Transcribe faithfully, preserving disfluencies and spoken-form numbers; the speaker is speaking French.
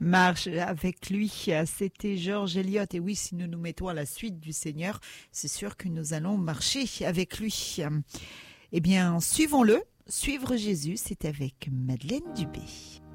Marche avec lui, c'était George Eliot. Et oui, si nous nous mettons à la suite du Seigneur, c'est sûr que nous allons marcher avec lui. Eh bien, suivons-le. Suivre Jésus, c'est avec Madeleine Dubé.